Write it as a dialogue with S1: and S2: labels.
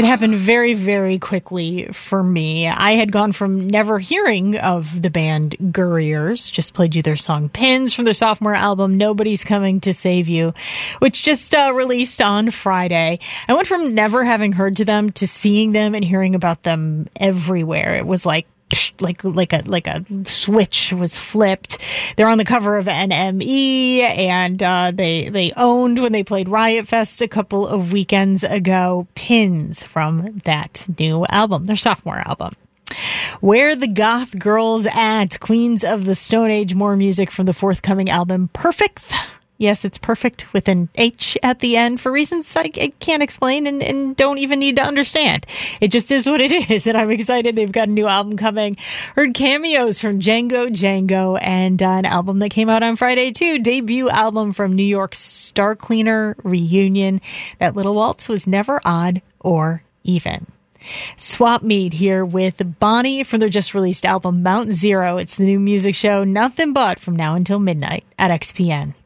S1: It happened very, very quickly for me. I had gone from never hearing of the band Gurriers, just played you their song Pins from their sophomore album, Nobody's Coming to Save You, which just released on Friday. I went from never having heard to them to seeing them and hearing about them everywhere. It was like a switch was flipped. They're on the cover of NME, and they owned when they played Riot Fest a couple of weekends ago pins from that new album, their sophomore album. Where the Goth Girls At, Queens of the Stone Age, more music from the forthcoming album Perfect. Yes, it's perfect with an H at the end for reasons I can't explain and don't even need to understand. It just is what it is, and I'm excited. They've got a new album coming. Heard cameos from Django, and an album that came out on Friday, too. Debut album from New York's Star Cleaner Reunion. That little waltz was never odd or even. Swap Meet here with Bonnie from their just-released album Mount Zero. It's the new music show, Nothing But, from now until midnight at XPN.